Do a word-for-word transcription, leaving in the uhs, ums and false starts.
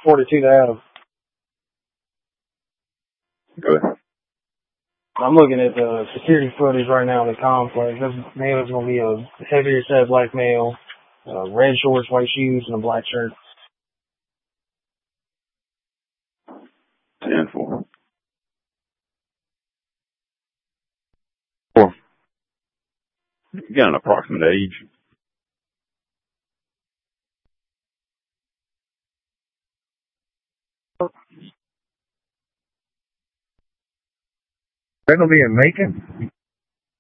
forty-two to Adam. Good. I'm looking at the security footage right now in the complex. This male is going to be a heavier set black male, uh, red shorts, white shoes, and a black shirt. ten four. Four. You got an approximate age? They're going to be in Macon?